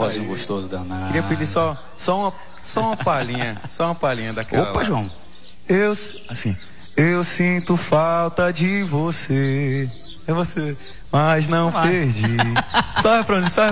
forrozinho gostoso danado. Queria pedir só uma palhinha daquela. Opa, João. Eu sinto falta de você. É você, mas não perdi. Só refrãozinho,